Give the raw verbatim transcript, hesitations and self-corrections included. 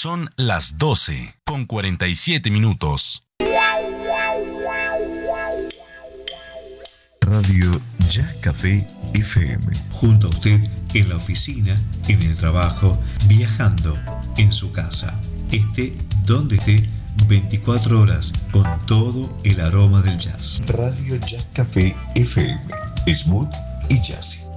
Son las doce con cuarenta y siete minutos. Radio Ya Café F M. Junto a usted en la oficina, en el trabajo, viajando, en su casa. Esté donde esté, veinticuatro horas con todo el aroma del jazz. Radio Ya Café F M. Smooth y jazzy.